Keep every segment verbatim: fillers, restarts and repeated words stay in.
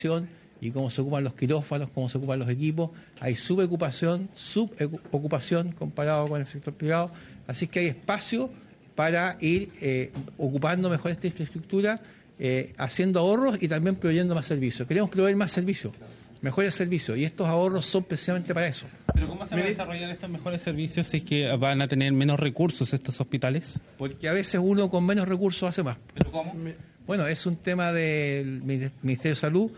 y cómo se ocupan los quirófanos, cómo se ocupan los equipos. Hay subocupación, subocupación comparado con el sector privado, así que hay espacio para ir eh, ocupando mejor esta infraestructura, eh, haciendo ahorros y también proveyendo más servicios. Queremos proveer más servicios, mejores servicios, y estos ahorros son precisamente para eso. ¿Pero cómo se van a desarrollar estos mejores servicios si es que van a tener menos recursos estos hospitales? Porque a veces uno con menos recursos hace más. ¿Pero cómo? Bueno, es un tema del Ministerio de Salud.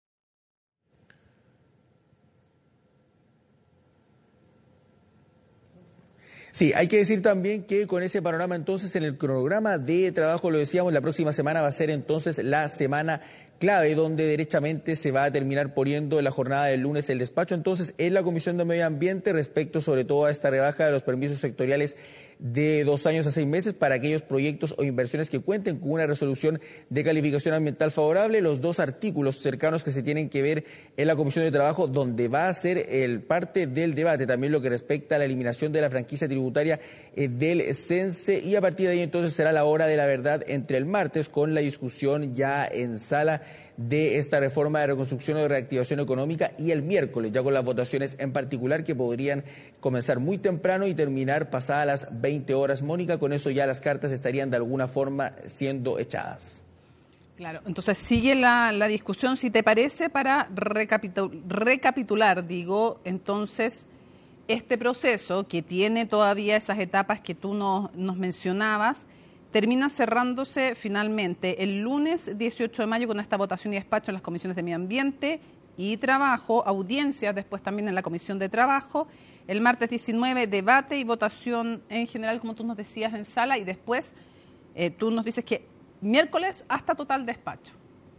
Sí, hay que decir también que con ese panorama entonces en el cronograma de trabajo, lo decíamos, la próxima semana va a ser entonces la semana clave, donde derechamente se va a terminar poniendo en la jornada del lunes el despacho entonces en la Comisión de Medio Ambiente respecto sobre todo a esta rebaja de los permisos sectoriales de dos años a seis meses para aquellos proyectos o inversiones que cuenten con una resolución de calificación ambiental favorable. Los dos artículos cercanos que se tienen que ver en la Comisión de Trabajo, donde va a ser el parte del debate, también lo que respecta a la eliminación de la franquicia tributaria eh, del CENSE, y a partir de ahí entonces será la hora de la verdad entre el martes con la discusión ya en sala de esta reforma de reconstrucción o de reactivación económica, y el miércoles ya con las votaciones en particular que podrían comenzar muy temprano y terminar pasadas las veinte horas. Mónica, con eso ya las cartas estarían de alguna forma siendo echadas. Claro, entonces sigue la, la discusión, si te parece, para recapitul- recapitular, digo, entonces este proceso que tiene todavía esas etapas que tú nos, nos mencionabas, termina cerrándose finalmente el lunes dieciocho de mayo con esta votación y despacho en las comisiones de Medio Ambiente y Trabajo, audiencias después también en la Comisión de Trabajo, el martes diecinueve debate y votación en general, como tú nos decías, en sala, y después eh, tú nos dices que miércoles hasta total despacho.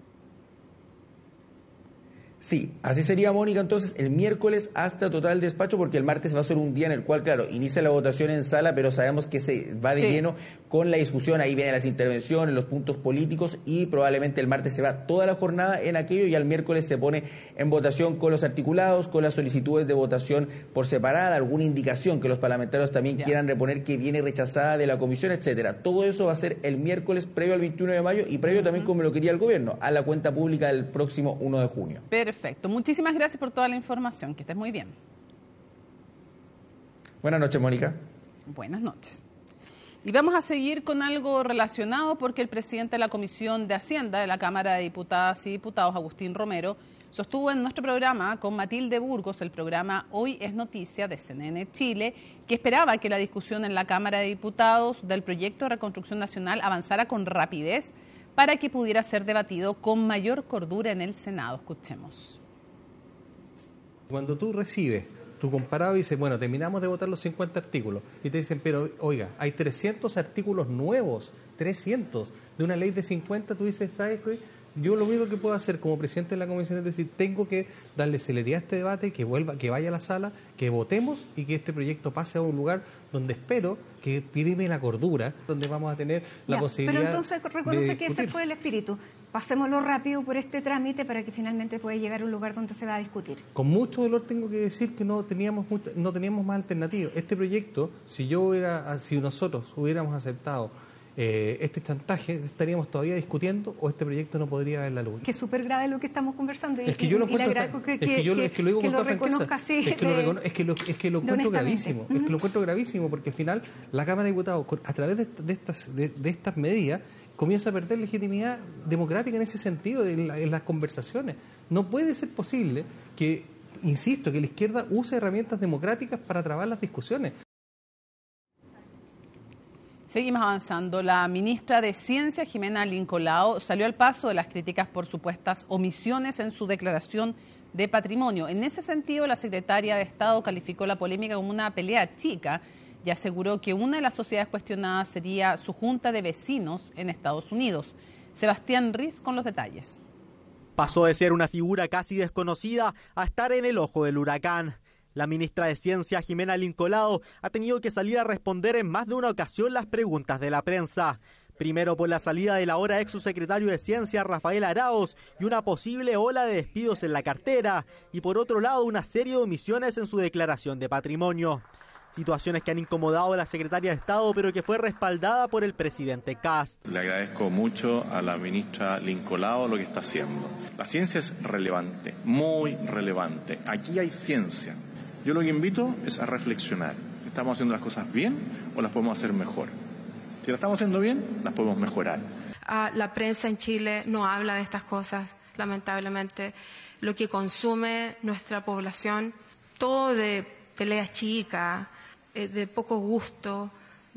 Sí, así sería, Mónica, entonces el miércoles hasta total despacho, porque el martes va a ser un día en el cual, claro, inicia la votación en sala, pero sabemos que se va de sí. lleno con la discusión, ahí vienen las intervenciones, los puntos políticos, y probablemente el martes se va toda la jornada en aquello, y al miércoles se pone en votación con los articulados, con las solicitudes de votación por separada, alguna indicación que los parlamentarios también ya. quieran reponer que viene rechazada de la comisión, etcétera. Todo eso va a ser el miércoles previo al veintiuno de mayo y previo uh-huh. también, como lo quería el gobierno, a la cuenta pública del próximo uno de junio. Perfecto. Muchísimas gracias por toda la información. Que estés muy bien. Buenas noches, Mónica. Buenas noches. Y vamos a seguir con algo relacionado, porque el presidente de la Comisión de Hacienda de la Cámara de Diputadas y Diputados, Agustín Romero, sostuvo en nuestro programa con Matilde Burgos, el programa Hoy es Noticia de C N N Chile, que esperaba que la discusión en la Cámara de Diputados del proyecto de reconstrucción nacional avanzara con rapidez para que pudiera ser debatido con mayor cordura en el Senado. Escuchemos. Cuando tú recibes tu comparado y dices, bueno, terminamos de votar los cincuenta artículos, y te dicen, pero oiga, hay trescientos artículos nuevos, trescientos, de una ley de cincuenta, tú dices, ¿sabes qué? Yo lo único que puedo hacer como presidente de la comisión es decir, tengo que darle celeridad a este debate, que vuelva, que vaya a la sala, que votemos y que este proyecto pase a un lugar donde espero que prime la cordura, donde vamos a tener la ya, posibilidad. Pero entonces reconoce que ese fue el espíritu. Pasémoslo rápido por este trámite para que finalmente pueda llegar a un lugar donde se va a discutir. Con mucho dolor tengo que decir que no teníamos no teníamos más alternativas. Este proyecto, si yo hubiera, si nosotros hubiéramos aceptado Eh, este chantaje, estaríamos todavía discutiendo, o este proyecto no podría ver la luz. Que es súper grave lo que estamos conversando. Y, es que yo lo encuentro, que, que, es que yo, que, es que lo digo con que toda lo reconozca así. Es que lo, recono, es que lo, es que lo encuentro gravísimo. Uh-huh. Es que lo encuentro gravísimo porque al final la Cámara de Diputados, a través de, de, estas, de, de estas medidas, comienza a perder legitimidad democrática en ese sentido, en, la, en las conversaciones. No puede ser posible que, insisto, que la izquierda use herramientas democráticas para trabar las discusiones. Seguimos avanzando. La ministra de Ciencia, Jimena Lincolao, salió al paso de las críticas por supuestas omisiones en su declaración de patrimonio. En ese sentido, la secretaria de Estado calificó la polémica como una pelea chica y aseguró que una de las sociedades cuestionadas sería su junta de vecinos en Estados Unidos. Sebastián Riz con los detalles. Pasó de ser una figura casi desconocida a estar en el ojo del huracán. La ministra de Ciencia, Jimena Lincolao, ha tenido que salir a responder en más de una ocasión las preguntas de la prensa. Primero por la salida del ahora ex subsecretario de Ciencia, Rafael Arauz, y una posible ola de despidos en la cartera, y por otro lado una serie de omisiones en su declaración de patrimonio. Situaciones que han incomodado a la secretaria de Estado, pero que fue respaldada por el presidente Kast. Le agradezco mucho a la ministra Lincolao lo que está haciendo. La ciencia es relevante, muy relevante. Aquí hay ciencia. Yo lo que invito es a reflexionar. ¿Estamos haciendo las cosas bien o las podemos hacer mejor? Si las estamos haciendo bien, las podemos mejorar. Uh, la prensa en Chile no habla de estas cosas, lamentablemente. Lo que consume nuestra población, todo de peleas chicas, eh, de poco gusto,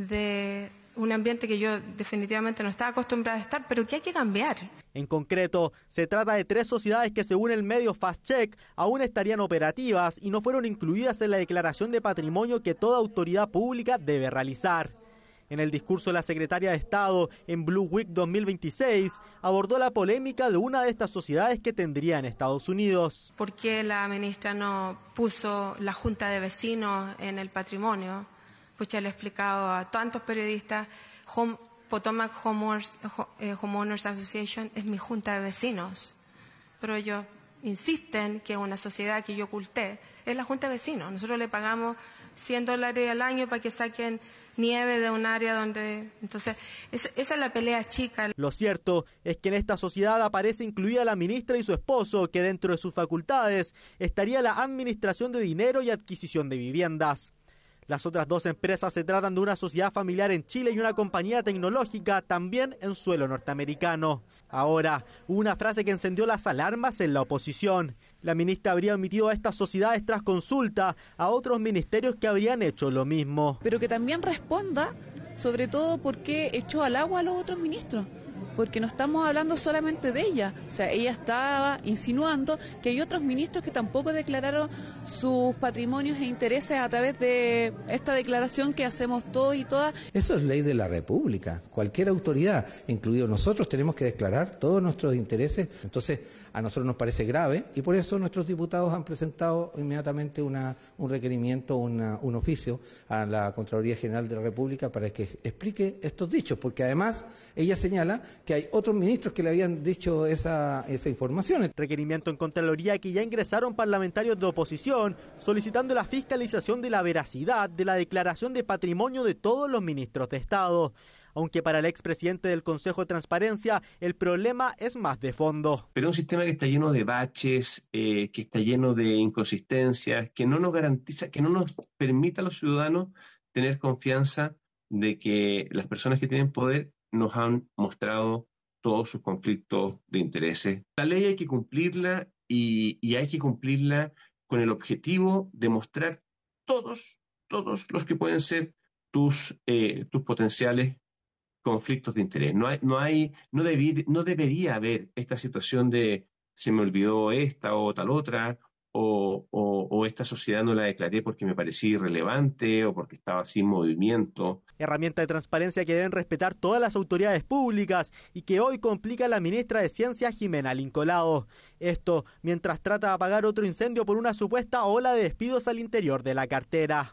de un ambiente que yo definitivamente no estaba acostumbrada a estar, pero que hay que cambiar. En concreto, se trata de tres sociedades que, según el medio Fast Check, aún estarían operativas y no fueron incluidas en la declaración de patrimonio que toda autoridad pública debe realizar. En el discurso de la secretaria de Estado en Blue Week dos mil veintiséis, abordó la polémica de una de estas sociedades que tendría en Estados Unidos. ¿Por qué la ministra no puso la Junta de Vecinos en el patrimonio? Pues ya le he explicado a tantos periodistas, Home, Potomac Homeowners, Homeowners Association es mi Junta de Vecinos, pero ellos insisten que una sociedad que yo oculté es la Junta de Vecinos. Nosotros le pagamos cien dólares al año para que saquen nieve de un área donde... Entonces, esa, esa es la pelea chica. Lo cierto es que en esta sociedad aparece incluida la ministra y su esposo, que dentro de sus facultades estaría la administración de dinero y adquisición de viviendas. Las otras dos empresas se tratan de una sociedad familiar en Chile y una compañía tecnológica también en suelo norteamericano. Ahora, una frase que encendió las alarmas en la oposición. La ministra habría omitido a estas sociedades tras consulta a otros ministerios que habrían hecho lo mismo. Pero que también responda, sobre todo, por qué echó al agua a los otros ministros. Porque no estamos hablando solamente de ella. O sea, ella estaba insinuando que hay otros ministros que tampoco declararon sus patrimonios e intereses a través de esta declaración que hacemos todos y todas. Eso es ley de la República. Cualquier autoridad, incluido nosotros, tenemos que declarar todos nuestros intereses. Entonces, a nosotros nos parece grave y por eso nuestros diputados han presentado inmediatamente una, un requerimiento, una, un oficio a la Contraloría General de la República para que explique estos dichos, porque además ella señala que hay otros ministros que le habían dicho esa, esa información. Requerimiento en Contraloría que ya ingresaron parlamentarios de oposición solicitando la fiscalización de la veracidad de la declaración de patrimonio de todos los ministros de Estado. Aunque para el expresidente del Consejo de Transparencia el problema es más de fondo. Pero es un sistema que está lleno de baches, eh, que está lleno de inconsistencias, que no nos garantiza, que no nos permite a los ciudadanos tener confianza de que las personas que tienen poder nos han mostrado todos sus conflictos de intereses. La ley hay que cumplirla y, y hay que cumplirla con el objetivo de mostrar todos, todos los que pueden ser tus, eh, tus potenciales conflictos de interés. No hay, no hay, no, debí, no debería haber esta situación de se me olvidó esta o tal otra, o, o, o esta sociedad no la declaré porque me parecía irrelevante o porque estaba sin movimiento. Herramienta de transparencia que deben respetar todas las autoridades públicas y que hoy complica a la ministra de Ciencia, Jimena Lincolao. Esto mientras trata de apagar otro incendio por una supuesta ola de despidos al interior de la cartera.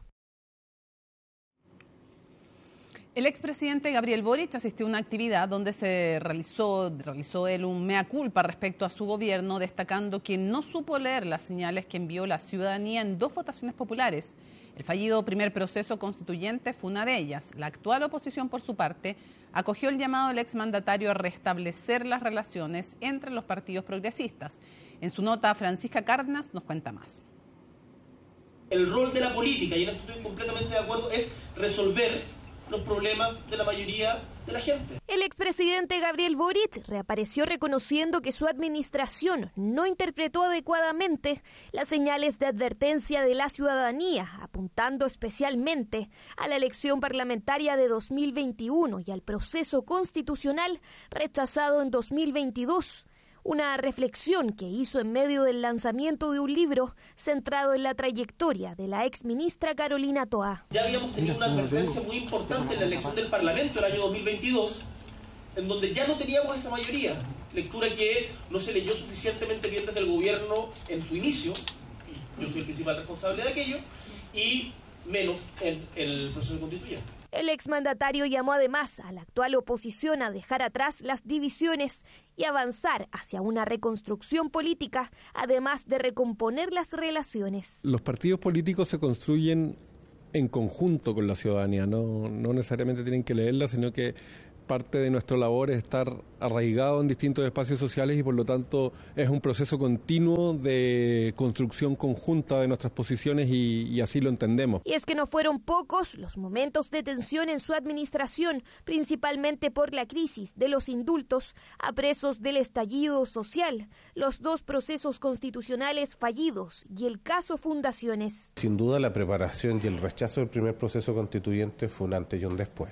El expresidente Gabriel Boric asistió a una actividad donde se realizó, realizó él un mea culpa respecto a su gobierno, destacando que no supo leer las señales que envió la ciudadanía en dos votaciones populares. El fallido primer proceso constituyente fue una de ellas. La actual oposición, por su parte, acogió el llamado del exmandatario a restablecer las relaciones entre los partidos progresistas. En su nota, Francisca Cárdenas nos cuenta más. El rol de la política, y en esto estoy completamente de acuerdo, es resolver los problemas de la mayoría de la gente. El expresidente Gabriel Boric reapareció reconociendo que su administración no interpretó adecuadamente las señales de advertencia de la ciudadanía, apuntando especialmente a la elección parlamentaria de dos mil veintiuno y al proceso constitucional rechazado en dos mil veintidós. Una reflexión que hizo en medio del lanzamiento de un libro centrado en la trayectoria de la exministra Carolina Toá. Ya habíamos tenido una advertencia muy importante en la elección del Parlamento del año dos mil veintidós, en donde ya no teníamos esa mayoría, lectura que no se leyó suficientemente bien desde el gobierno en su inicio, yo soy el principal responsable de aquello, y menos en el proceso constituyente. El exmandatario llamó además a la actual oposición a dejar atrás las divisiones y avanzar hacia una reconstrucción política, además de recomponer las relaciones. Los partidos políticos se construyen en conjunto con la ciudadanía, no, no necesariamente tienen que leerla, sino que parte de nuestra labor es estar arraigado en distintos espacios sociales y por lo tanto es un proceso continuo de construcción conjunta de nuestras posiciones y, y así lo entendemos. Y es que no fueron pocos los momentos de tensión en su administración, principalmente por la crisis de los indultos a presos del estallido social, los dos procesos constitucionales fallidos y el caso Fundaciones. Sin duda la preparación y el rechazo del primer proceso constituyente fue un antes y un después.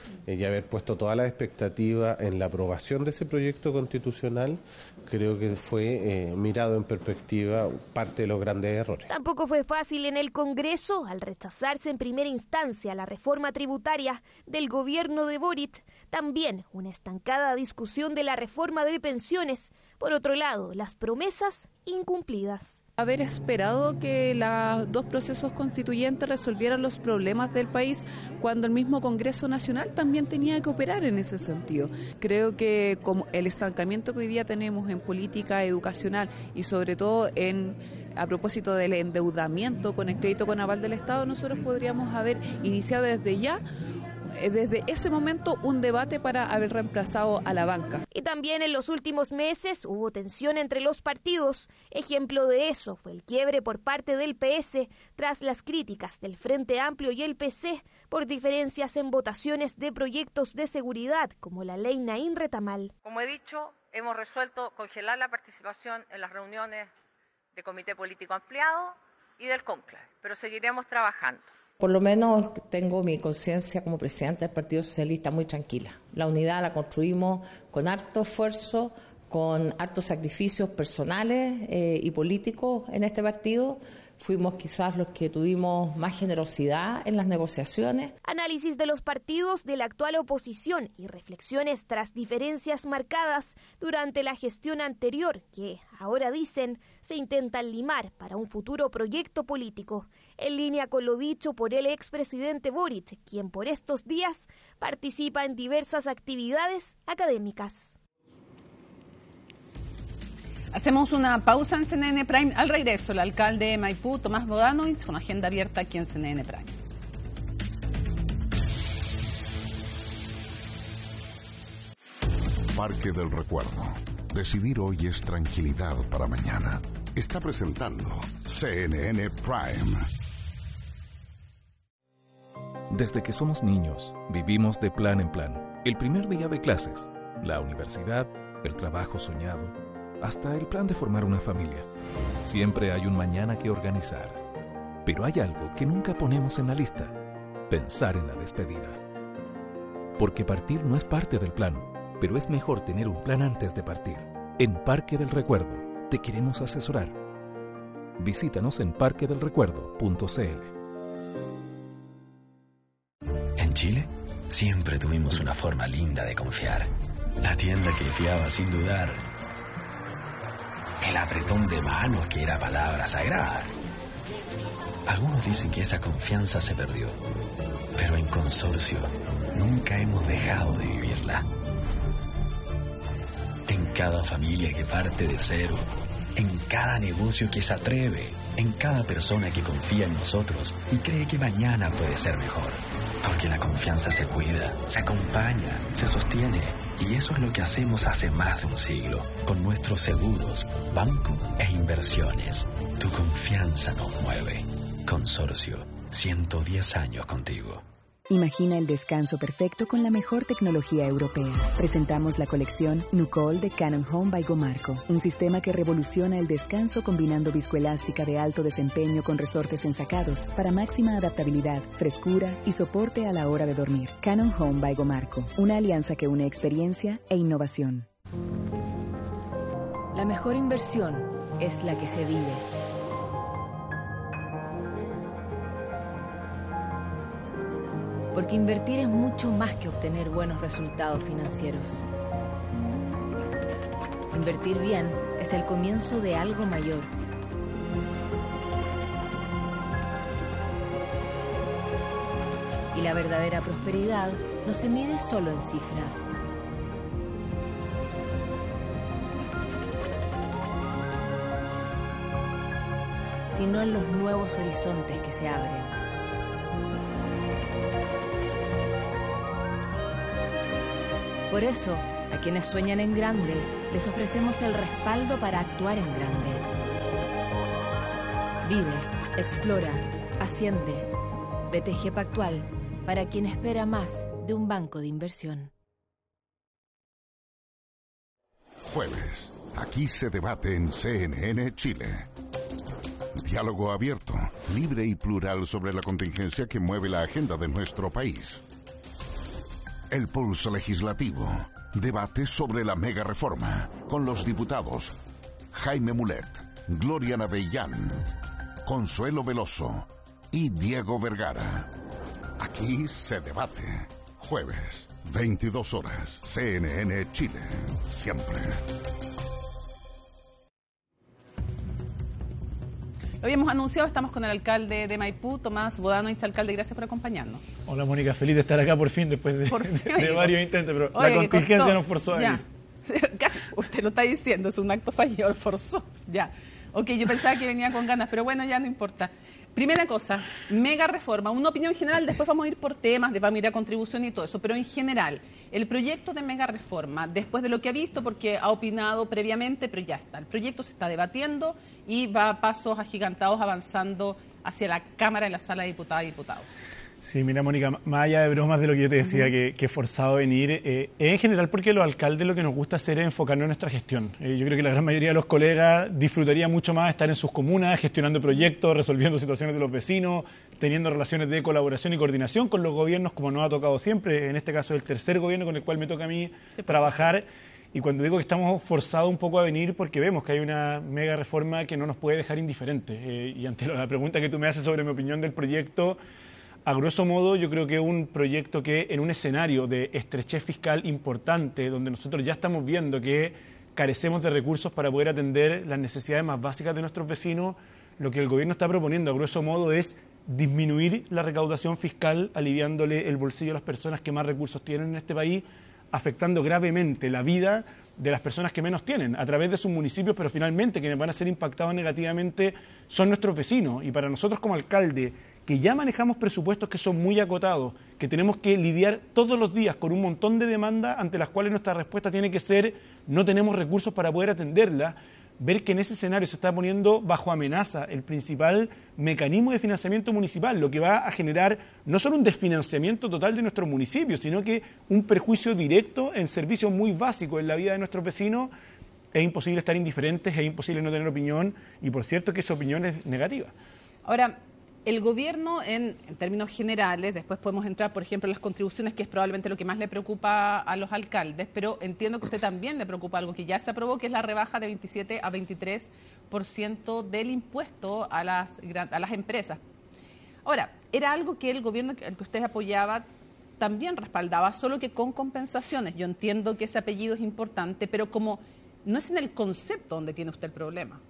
Y haber puesto toda la expectativa en la aprobación de ese proyecto constitucional, creo que fue eh, mirado en perspectiva parte de los grandes errores. Tampoco fue fácil en el Congreso al rechazarse en primera instancia la reforma tributaria del gobierno de Boric, también una estancada discusión de la reforma de pensiones, por otro lado, las promesas incumplidas. Haber esperado que los dos procesos constituyentes resolvieran los problemas del país cuando el mismo Congreso Nacional también tenía que operar en ese sentido. Creo que como el estancamiento que hoy día tenemos en política educacional y sobre todo en a propósito del endeudamiento con el crédito con aval del Estado, nosotros podríamos haber iniciado desde ya desde ese momento un debate para haber reemplazado a la banca. Y también en los últimos meses hubo tensión entre los partidos. Ejemplo de eso fue el quiebre por parte del P S tras las críticas del Frente Amplio y el P C por diferencias en votaciones de proyectos de seguridad como la ley Naín Retamal. Como he dicho, hemos resuelto congelar la participación en las reuniones de Comité Político Ampliado y del Cónclave, pero seguiremos trabajando. Por lo menos tengo mi conciencia como presidenta del Partido Socialista muy tranquila. La unidad la construimos con harto esfuerzo, con hartos sacrificios personales eh, y políticos en este partido. Fuimos quizás los que tuvimos más generosidad en las negociaciones. Análisis de los partidos de la actual oposición y reflexiones tras diferencias marcadas durante la gestión anterior que, ahora dicen, se intentan limar para un futuro proyecto político, en línea con lo dicho por el expresidente Boric, quien por estos días participa en diversas actividades académicas. Hacemos una pausa en C N N Prime. Al regreso, el alcalde de Maipú, Tomás Bodanovich, con agenda abierta aquí en C N N Prime. Parque del Recuerdo. Decidir hoy es tranquilidad para mañana. Está presentando C N N Prime. Desde que somos niños, vivimos de plan en plan. El primer día de clases, la universidad, el trabajo soñado, hasta el plan de formar una familia. Siempre hay un mañana que organizar. Pero hay algo que nunca ponemos en la lista: pensar en la despedida. Porque partir no es parte del plan, pero es mejor tener un plan antes de partir. En Parque del Recuerdo te queremos asesorar. Visítanos en parque del recuerdo punto c l. En Chile, siempre tuvimos una forma linda de confiar. La tienda que fiaba sin dudar. El apretón de manos que era palabra sagrada. Algunos dicen que esa confianza se perdió, pero en Consorcio nunca hemos dejado de vivirla. En cada familia que parte de cero, en cada negocio que se atreve, en cada persona que confía en nosotros y cree que mañana puede ser mejor. Porque la confianza se cuida, se acompaña, se sostiene. Y eso es lo que hacemos hace más de un siglo, con nuestros seguros, banco e inversiones. Tu confianza nos mueve. Consorcio, ciento diez años contigo. Imagina el descanso perfecto con la mejor tecnología europea. Presentamos la colección Nucol de Cannon Home by Gomarco, un sistema que revoluciona el descanso combinando viscoelástica de alto desempeño con resortes ensacados para máxima adaptabilidad, frescura y soporte a la hora de dormir. Cannon Home by Gomarco, una alianza que une experiencia e innovación. La mejor inversión es la que se vive. Porque invertir es mucho más que obtener buenos resultados financieros. Invertir bien es el comienzo de algo mayor. Y la verdadera prosperidad no se mide solo en cifras. Sino en los nuevos horizontes que se abren. Por eso, a quienes sueñan en grande, les ofrecemos el respaldo para actuar en grande. Vive, explora, asciende. B T G Pactual, para quien espera más de un banco de inversión. Jueves. Aquí se debate en C N N Chile. Diálogo abierto, libre y plural sobre la contingencia que mueve la agenda de nuestro país. El pulso legislativo. Debate sobre la mega reforma con los diputados Jaime Mulet, Gloria Navellán, Consuelo Veloso y Diego Vergara. Aquí se debate. Jueves, veintidós horas, C N N Chile. Siempre. Lo habíamos anunciado, estamos con el alcalde de Maipú, Tomás Bodano, alcalde, gracias por acompañarnos. Hola Mónica, feliz de estar acá por fin, después de, por fin, de, de varios intentos, pero oye, la contingencia nos forzó a ya. ir. Casi, usted lo está diciendo, es un acto fallido, forzó, ya. Ok, yo pensaba que venía con ganas, pero bueno, ya no importa. Primera cosa, mega reforma, una opinión general, después vamos a ir por temas, vamos a ir a contribución y todo eso, pero en general, el proyecto de mega reforma, después de lo que ha visto, porque ha opinado previamente, pero ya está, el proyecto se está debatiendo y va a pasos agigantados avanzando hacia la Cámara y la Sala de Diputadas y Diputados. Sí, mira Mónica, más allá de bromas de lo que yo te decía, uh-huh. que, que he forzado a venir, eh, en general porque los alcaldes lo que nos gusta hacer es enfocarnos en nuestra gestión. Eh, yo creo que la gran mayoría de los colegas disfrutaría mucho más estar en sus comunas, gestionando proyectos, resolviendo situaciones de los vecinos, teniendo relaciones de colaboración y coordinación con los gobiernos, como nos ha tocado siempre. En este caso, el tercer gobierno con el cual me toca a mí sí, trabajar. Y cuando digo que estamos forzados un poco a venir, porque vemos que hay una mega reforma que no nos puede dejar indiferentes. Eh, y ante la pregunta que tú me haces sobre mi opinión del proyecto, a grosso modo, yo creo que es un proyecto que en un escenario de estrechez fiscal importante, donde nosotros ya estamos viendo que carecemos de recursos para poder atender las necesidades más básicas de nuestros vecinos, lo que el gobierno está proponiendo a grosso modo es disminuir la recaudación fiscal, aliviándole el bolsillo a las personas que más recursos tienen en este país, afectando gravemente la vida de las personas que menos tienen, a través de sus municipios, pero finalmente quienes van a ser impactados negativamente son nuestros vecinos. Y para nosotros como alcalde, que ya manejamos presupuestos que son muy acotados, que tenemos que lidiar todos los días con un montón de demandas ante las cuales nuestra respuesta tiene que ser no tenemos recursos para poder atenderlas, ver que en ese escenario se está poniendo bajo amenaza el principal mecanismo de financiamiento municipal, lo que va a generar no solo un desfinanciamiento total de nuestros municipios, sino que un perjuicio directo en servicios muy básicos en la vida de nuestros vecinos. Es imposible estar indiferentes, es imposible no tener opinión, y por cierto que esa opinión es negativa. Ahora, el gobierno, en, en términos generales, después podemos entrar, por ejemplo, en las contribuciones, que es probablemente lo que más le preocupa a los alcaldes, pero entiendo que a usted también le preocupa algo que ya se aprobó, que es la rebaja de veintisiete a veintitrés por ciento del impuesto a las, a las empresas. Ahora, era algo que el gobierno que usted apoyaba también respaldaba, solo que con compensaciones. Yo entiendo que ese apellido es importante, pero como no es en el concepto donde tiene usted el problema.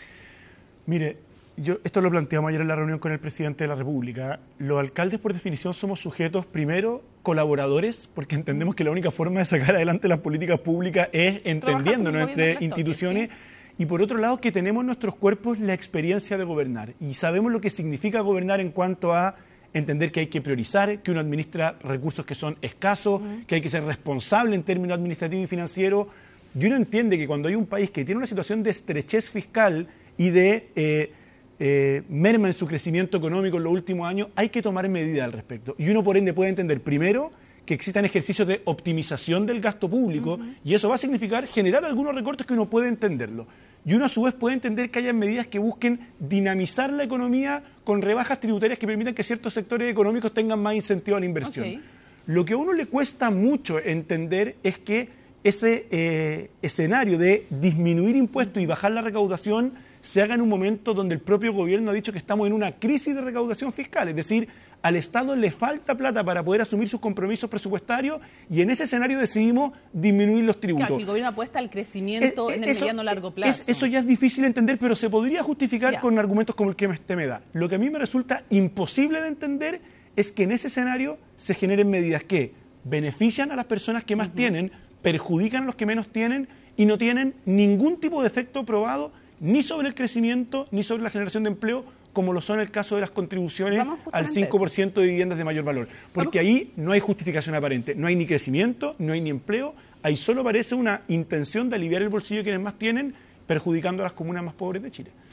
Mire, Yo, esto lo planteamos ayer en la reunión con el presidente de la República. Los alcaldes, por definición, somos sujetos, primero, colaboradores, porque entendemos que la única forma de sacar adelante las políticas públicas es entendiéndonos entre instituciones. Sí. Y por otro lado, que tenemos en nuestros cuerpos la experiencia de gobernar. Y sabemos lo que significa gobernar en cuanto a entender que hay que priorizar, que uno administra recursos que son escasos, uh-huh. que hay que ser responsable en términos administrativos y financieros. Y uno entiende que cuando hay un país que tiene una situación de estrechez fiscal y de Eh, Eh, merma en su crecimiento económico en los últimos años, hay que tomar medidas al respecto. Y uno por ende puede entender, primero, que existan ejercicios de optimización del gasto público, uh-huh. y eso va a significar generar algunos recortes que uno puede entenderlo. Y uno a su vez puede entender que haya medidas que busquen dinamizar la economía con rebajas tributarias que permitan que ciertos sectores económicos tengan más incentivo a la inversión. Okay. Lo que a uno le cuesta mucho entender es que ese eh, escenario de disminuir impuestos y bajar la recaudación se haga en un momento donde el propio gobierno ha dicho que estamos en una crisis de recaudación fiscal, es decir, al Estado le falta plata para poder asumir sus compromisos presupuestarios y en ese escenario decidimos disminuir los tributos. Claro, el gobierno apuesta al crecimiento es, en el eso, mediano largo plazo. Es, eso ya es difícil de entender, pero se podría justificar ya. con argumentos como el que usted me da. Lo que a mí me resulta imposible de entender es que en ese escenario se generen medidas que benefician a las personas que más uh-huh. tienen, perjudican a los que menos tienen y no tienen ningún tipo de efecto probado ni sobre el crecimiento, ni sobre la generación de empleo, como lo son el caso de las contribuciones al cinco por ciento de viviendas de mayor valor. Porque Vamos. ahí no hay justificación aparente, no hay ni crecimiento, no hay ni empleo, ahí solo parece una intención de aliviar el bolsillo de quienes más tienen, perjudicando a las comunas más pobres de Chile.